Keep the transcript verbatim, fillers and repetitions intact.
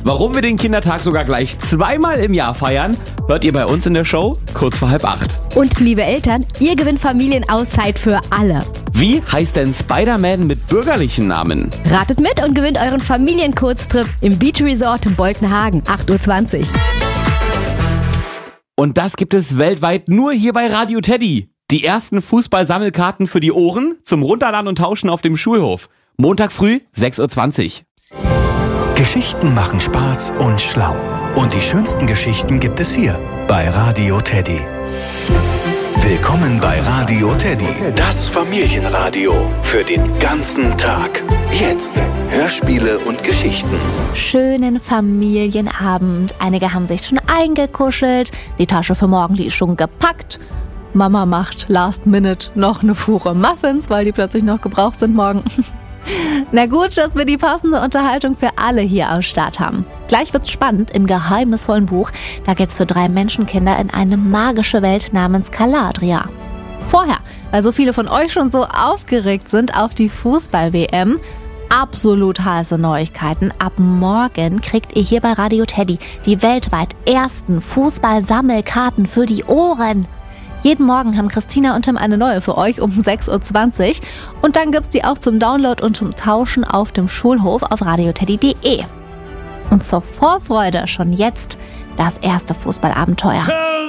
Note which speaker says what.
Speaker 1: Warum wir den Kindertag sogar gleich zweimal im Jahr feiern, hört ihr bei uns in der Show kurz vor halb acht.
Speaker 2: Und liebe Eltern, ihr gewinnt Familienauszeit für alle.
Speaker 1: Wie heißt denn Spider-Man mit bürgerlichen Namen?
Speaker 2: Ratet mit und gewinnt euren Familienkurztrip im Beach Resort in Boltenhagen, acht Uhr zwanzig.
Speaker 1: Und das gibt es weltweit nur hier bei Radio Teddy. Die ersten Fußball-Sammelkarten für die Ohren zum Runterladen und Tauschen auf dem Schulhof. Montag früh, sechs Uhr zwanzig.
Speaker 3: Geschichten machen Spaß und schlau. Und die schönsten Geschichten gibt es hier bei Radio Teddy. Willkommen bei Radio Teddy, das Familienradio für den ganzen Tag. Jetzt Hörspiele und Geschichten.
Speaker 4: Schönen Familienabend. Einige haben sich schon eingekuschelt. Die Tasche für morgen, die ist schon gepackt. Mama macht last minute noch eine Fuhre Muffins, weil die plötzlich noch gebraucht sind morgen. Na gut, dass wir die passende Unterhaltung für alle hier am Start haben. Gleich wird's spannend im geheimnisvollen Buch. Da geht's für drei Menschenkinder in eine magische Welt namens Caladria. Vorher, weil so viele von euch schon so aufgeregt sind auf die Fußball-W M, absolut heiße Neuigkeiten. Ab morgen kriegt ihr hier bei Radio Teddy die weltweit ersten Fußball-Sammelkarten für die Ohren. Jeden Morgen haben Christina und Tim eine neue für euch um sechs Uhr zwanzig. Und dann gibt's die auch zum Download und zum Tauschen auf dem Schulhof auf radioteddy punkt de. Und zur Vorfreude schon jetzt das erste Fußballabenteuer.